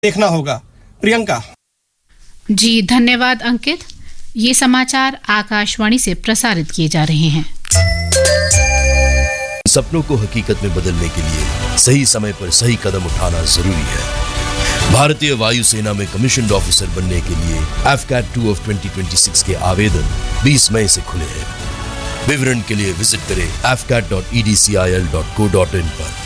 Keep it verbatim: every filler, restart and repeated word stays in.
देखना होगा। प्रियंका जी धन्यवाद अंकित। ये समाचार आकाशवाणी से प्रसारित किए जा रहे हैं। सपनों को हकीकत में बदलने के लिए सही समय पर सही कदम उठाना जरूरी है। भारतीय वायुसेना में कमीशन्ड ऑफिसर बनने के लिए F cat two of twenty twenty six के आवेदन बीस मई से खुले हैं। विवरण के लिए विजिट करें F cat dot E D C I L dot co dot in पर।